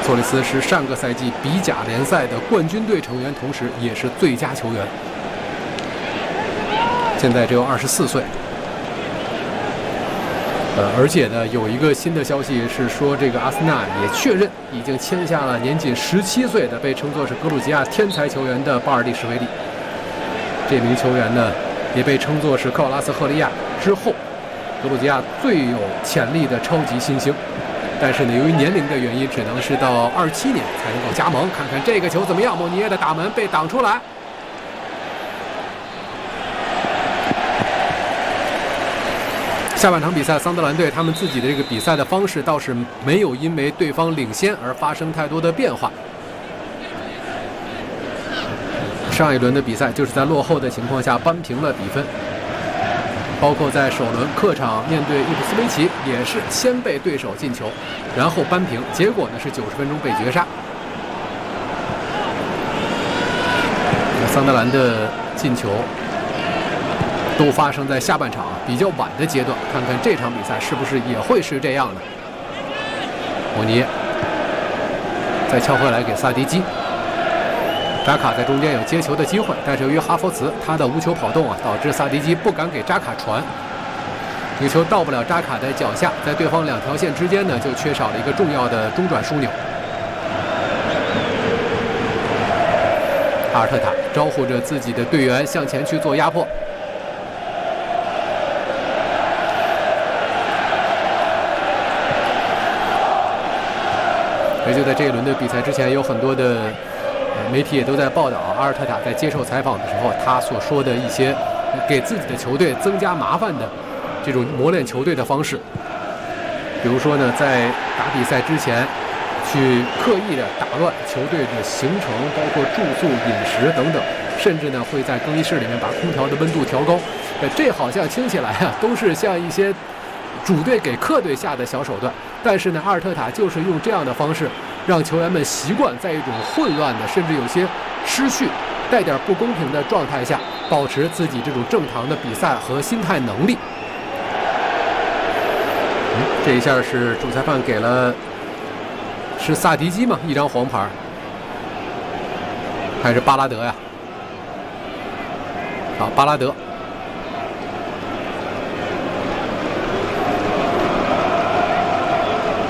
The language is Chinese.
索里斯是上个赛季比甲联赛的冠军队成员，同时也是最佳球员。现在只有24岁。而且呢，有一个新的消息是说，这个阿森纳也确认已经签下了年仅17岁的被称作是格鲁吉亚天才球员的巴尔蒂什维利。这名球员呢，也被称作是克瓦拉斯赫利亚之后格鲁吉亚最有潜力的超级新星。但是呢，由于年龄的原因，只能是到27年才能够加盟。看看这个球怎么样？莫尼耶的打门被挡出来。下半场比赛，桑德兰队他们自己的这个比赛的方式倒是没有因为对方领先而发生太多的变化。上一轮的比赛就是在落后的情况下扳平了比分，包括在首轮客场面对伊普斯维奇，也是先被对手进球，然后扳平，结果呢是90分钟被绝杀。桑德兰的进球都发生在下半场比较晚的阶段，看看这场比赛是不是也会是这样的。莫尼耶再敲回来给萨迪基，扎卡在中间有接球的机会，但是由于哈弗茨他的无球跑动导致萨迪基不敢给扎卡传，这个球到不了扎卡的脚下，在对方2条线之间呢，就缺少了一个重要的中转枢纽。阿尔特塔招呼着自己的队员向前去做压迫。而就在这一轮的比赛之前，有很多的媒体也都在报道阿尔特塔在接受采访的时候，他所说的一些给自己的球队增加麻烦的这种磨练球队的方式。比如说呢，在打比赛之前去刻意的打乱球队的行程，包括住宿、饮食等等，甚至呢会在更衣室里面把空调的温度调高。这好像听起来都是像一些主队给客队下的小手段，但是呢，阿尔特塔就是用这样的方式，让球员们习惯在一种混乱的，甚至有些失序、带点不公平的状态下，保持自己这种正常的比赛和心态能力。这一下是主裁判给了是萨迪基吗？一张黄牌，还是巴拉德呀？好，巴拉德。